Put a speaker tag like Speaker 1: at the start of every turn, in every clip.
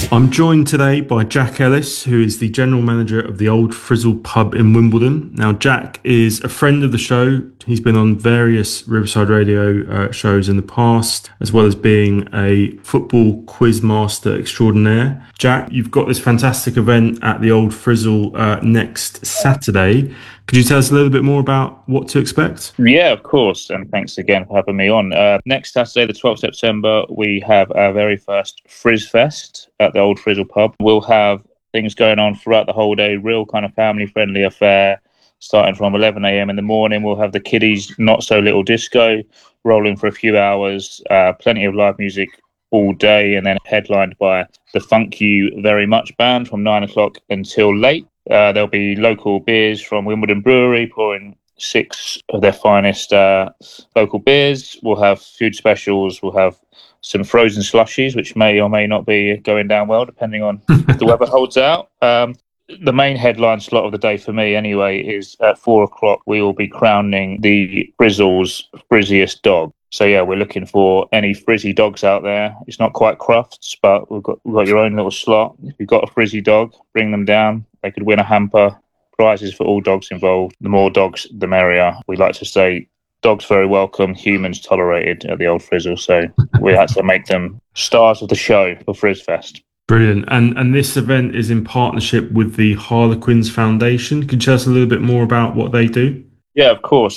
Speaker 1: I'm joined today by Jack Ellis, who is the general manager of the Old Frizzle pub in Wimbledon. Now, Jack is a friend of the show. He's been on various Riverside Radio shows in the past, as well as being a football quiz master extraordinaire. Jack, you've got this fantastic event at the Old Frizzle next Saturday. Could you tell us a little bit more about what to expect?
Speaker 2: Yeah, of course. And thanks again for having me on. Next Saturday, the 12th September, we have our very first Frizz Fest at the Old Frizzle pub. We'll have things going on throughout the whole day, real kind of family friendly affair. Starting from 11 a.m. in the morning, we'll have the Kiddies Not So Little Disco rolling for a few hours, plenty of live music all day, and then headlined by the Funk You Very Much band from 9 o'clock until late. There'll be local beers from Wimbledon Brewery, pouring 6 of their finest local beers. We'll have food specials. We'll have some frozen slushies, which may or may not be going down well, depending on if the weather holds out. The main headline slot of the day for me, anyway, is at 4 o'clock. We will be crowning the Frizzle's frizziest dog. So yeah, we're looking for any frizzy dogs out there. It's not quite Crufts, but we've got your own little slot. If you've got a frizzy dog, bring them down. They could win a hamper. Prizes for all dogs involved. The more dogs, the merrier. We like to say dogs very welcome, humans tolerated at the Old Frizzle. So we had to make them stars of the show for Frizzfest.
Speaker 1: Brilliant. And this event is in partnership with the Harlequins Foundation. Could you tell us a little bit more about what they do?
Speaker 2: Yeah, of course.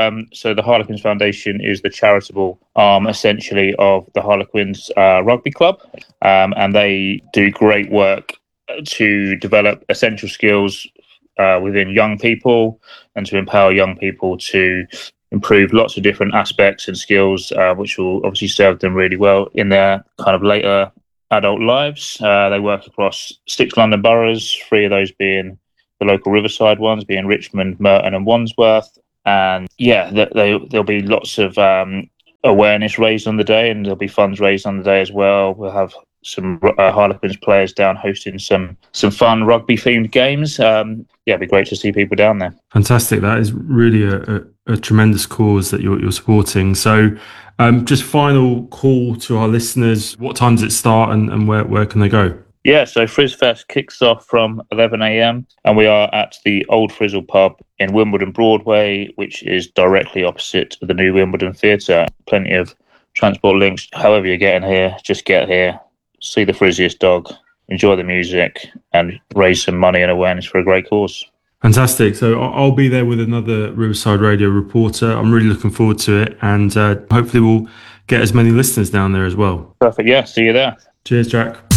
Speaker 2: So the Harlequins Foundation is the charitable arm, essentially, of the Harlequins Rugby Club, and they do great work to develop essential skills within young people and to empower young people to improve lots of different aspects and skills, which will obviously serve them really well in their kind of later adult lives. They work across 6 London boroughs, 3 of those being the local Riverside ones, being Richmond, Merton and Wandsworth. And yeah, there'll be lots of awareness raised on the day, and there'll be funds raised on the day as well. We'll have some Harlequins players down hosting some fun rugby themed games. It'd be great to see people down there.
Speaker 1: Fantastic. That is really a tremendous cause that you're supporting. So just final call to our listeners. What time does it start and where can they go?
Speaker 2: Yeah, so Frizzfest kicks off from 11 a.m. and we are at the Old Frizzle pub in Wimbledon Broadway, which is directly opposite the new Wimbledon Theatre. Plenty of transport links. However you're getting here, just get here, see the frizziest dog, enjoy the music and raise some money and awareness for a great cause.
Speaker 1: Fantastic. So I'll be there with another Riverside Radio reporter. I'm really looking forward to it, and hopefully we'll get as many listeners down there as well.
Speaker 2: Perfect. Yeah, see you there.
Speaker 1: Cheers, Jack.